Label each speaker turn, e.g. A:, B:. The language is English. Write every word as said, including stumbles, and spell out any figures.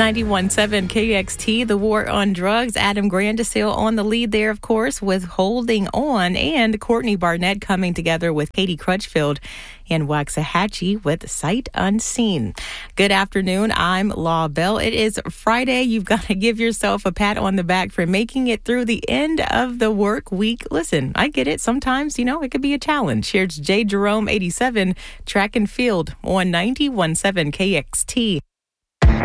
A: ninety-one point seven K X T, The War on Drugs. Adam Grandisle on the lead there, of course, with Holding On, and Courtney Barnett coming together with Katie Crutchfield and Waxahachie with Sight Unseen. Good afternoon. I'm Law Bell. It is Friday. You've got to give yourself a pat on the back for making it through the end of the work week. Listen, I get it. Sometimes, you know, it could be a challenge. Here's Jay Jerome, eighty-seven, Track and Field on ninety-one point seven K X T.